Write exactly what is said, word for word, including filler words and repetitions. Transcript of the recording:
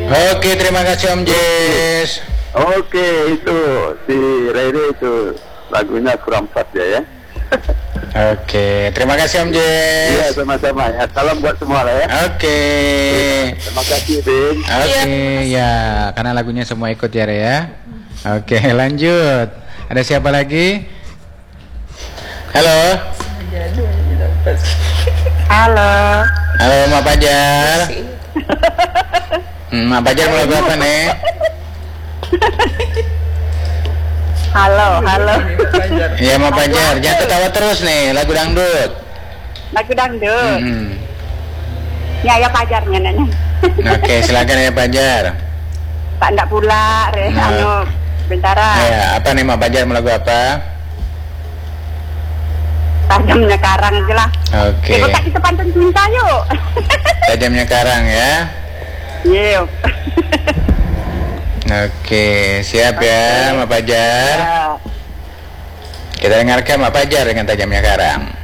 Oke, terima kasih Om Jess. Oke, itu si Rere itu lagunya kurang pas ya ya. Oke, terima kasih Om Jess. Iya, sama-sama ya. Salam buat semua lah ya. Oke. Terima kasih, Bin. Oke, ya, karena lagunya semua ikut ya, Re, ya. Oke, lanjut. Ada siapa lagi? Halo. Halo. Halo, Mak Pajar. Hmm, Mak Pajar mau lagu apa nih? Halo, halo. Iya, Mak Pajar. Jangan ketawa terus nih, lagu dangdut. Lagu dangdut. Hmm. Ya, ya pajarnya nanya. Oke, silakan ya Pajar. Tak ndak pula, Re, Nah. anu bentara. Ya, apa nih Mak Pajar mau lagu apa? Tajamnya karang aja lah. Oke. Kita kita pantun cinta yuk. Tajamnya karang ya. Yuk. Oke, siap ya Mak Pajar. Ya. Kita dengarkan Mak Pajar dengan Tajamnya Karang.